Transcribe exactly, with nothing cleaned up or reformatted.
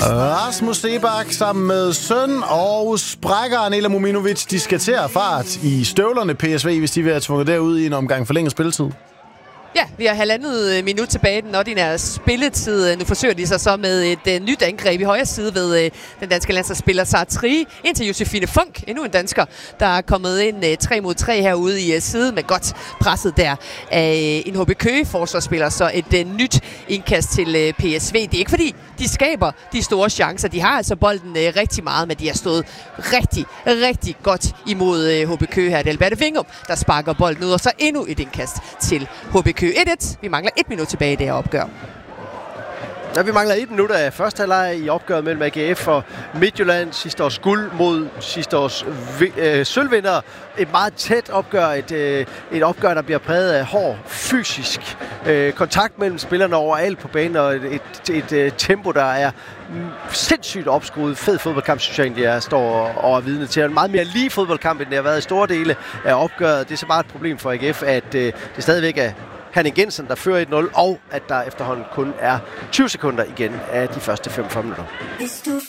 Rasmus Seebach sammen med søn og sprækker Anela Muminovic. De skal til at fart i støvlerne P S V, hvis de vil have tvunget derud i en omgang forlænget spilletid. Ja, vi har halvandet minut tilbage i den ordinære spilletid. Nu forsøger de sig så med et uh, nyt angreb i højre side ved uh, den danske landsholdsspiller Sartri. Ind til Josefine Funk, endnu en dansker, der er kommet ind uh, tre mod tre herude i uh, siden med godt presset der af uh, en H B Køge forsvarsspiller. Så et uh, nyt indkast til uh, P S V. Det er ikke fordi, de skaber de store chancer. De har altså bolden uh, rigtig meget, men de har stået rigtig, rigtig godt imod uh, H B Køge her. Det er Alberte Vingum, der sparker bolden ud, og så endnu et indkast til H B Køge. et et. Vi mangler et minut tilbage i det her opgør. Ja, vi mangler et minut af første halvleg i opgøret mellem A G F og Midtjylland. Sidste års guld mod sidste års øh, sølvvinder. Et meget tæt opgør. Et, øh, et opgør, der bliver præget af hård fysisk øh, kontakt mellem spillerne overalt på banen. Og et, et, et, et tempo, der er sindssygt opskruet. Fed fodboldkamp, synes jeg egentlig, jeg står og er vidne til. En meget mere lige fodboldkamp, end det har været i store dele af opgøret. Det er så bare et problem for A G F, at øh, det stadigvæk er Henning Jensen, der fører et nul, og at der efterhånden kun er tyve sekunder igen af de første femogfyrre minutter.